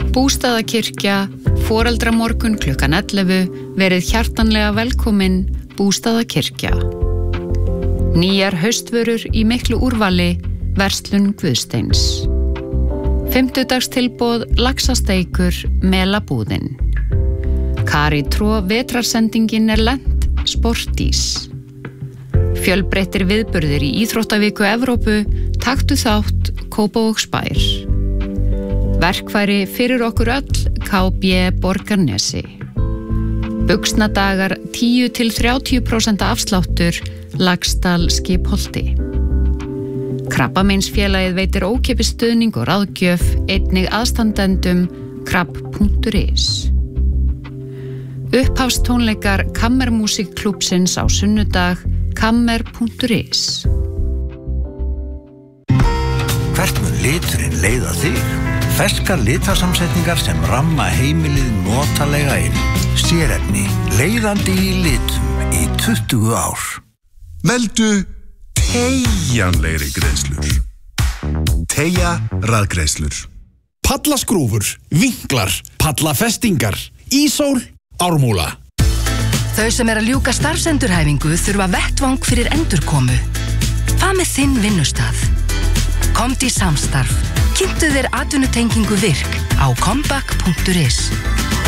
Bústaðakirkja, foreldramorgun klukkan 11, verið hjartanlega velkomin Bústaðakirkja. Nýjar haustvörur í miklu úrvali, verslun Guðsteins. 50-dagstilboð laxasteikur, melabúðin. Kari Tró vetrarsendingin lent, sportís. Fjölbreyttir viðburðir í Íþróttaviku Evrópu, taktu þátt, Kópavogsbær. Verkfæri fyrir okkur öll, KB Borgarnesi. Buxnadagar 10-30% afsláttur, Laxdal Skipholti. Krabbameinsfélagið veitir ókeypis stuðning og ráðgjöf, einnig aðstandendum, krabb.is. Upphafstónleikar Kammermúsíkklúbbsins á sunnudag, kammer.is. Hvert mun liturinn leiða þig? Ferskar litarsamsetningar sem ramma heimilið notalega inn. Sérefni, leiðandi í litum í 20 ár. Veldu teygjanlegri greiðslur. Teygja rafgreiðslur. Pallaskrúfur, vinklar, pallafestingar, ísól, ármúla. Þau sem að ljúka starfsendurhæfingu þurfa vettvang fyrir endurkomu. Hvað með þinn vinnustað? Komdu í samstarf. Kynntu þér atvinnutengingu virk á comeback.is.